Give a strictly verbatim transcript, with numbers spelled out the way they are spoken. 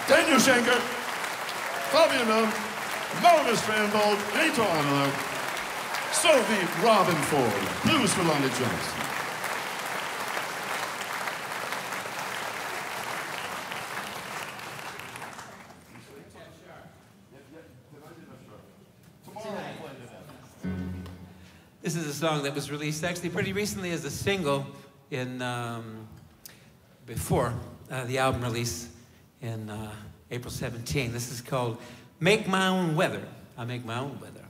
Daniel Schenker, Fabian Oak, Melvin Strandbold, Rachel Arnold, Sophie Robin Ford, blues for Lonnie Johnson. This is a song that was released actually pretty recently as a single in um, before uh, the album release in uh, April seventeenth. This is called Make My Own Weather. I make my own weather.